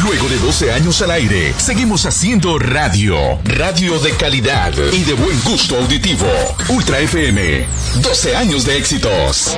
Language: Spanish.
Luego de 12 años al aire, seguimos haciendo radio. Radio de calidad y de buen gusto auditivo. Ultra FM, 12 años de éxitos.